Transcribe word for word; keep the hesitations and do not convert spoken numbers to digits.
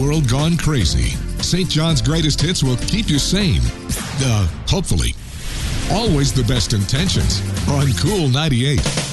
world gone crazy, Saint John's greatest hits will keep you sane. Uh, hopefully. Always the best intentions on Cool ninety-eight.